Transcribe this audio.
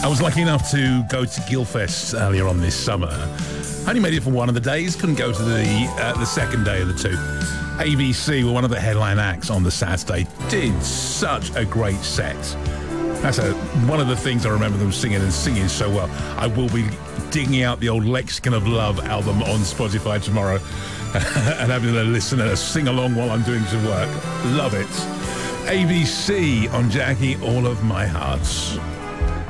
I was lucky enough to go to Guildfest earlier on this summer. Only made it for one of the days, couldn't go to the second day of the two. ABC were one of the headline acts on the Saturday. Did such a great set. That's one of the things I remember them singing and singing so well. I will be digging out the old Lexicon of Love album on Spotify tomorrow and having a listen and a sing along while I'm doing some work. Love it. ABC on Jackie, All of My Hearts.